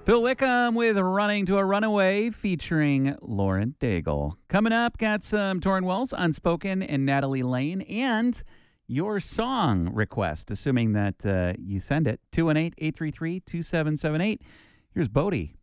Phil Wickham with Running to a Runaway featuring Lauren Daigle. Coming up, got some Torrin Wells, Unspoken, and Natalie Lane, and your song request, assuming that you send it. 218-833-2778. Here's Bodie.